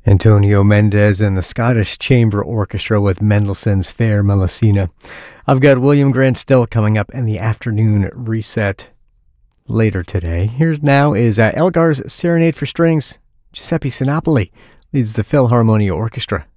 Antonio Mendez and the Scottish Chamber Orchestra with Mendelssohn's Fair Melusina. I've got William Grant Still coming up in the afternoon reset later today. Here's now is Elgar's Serenade for Strings. Giuseppe Sinopoli leads the Philharmonia Orchestra.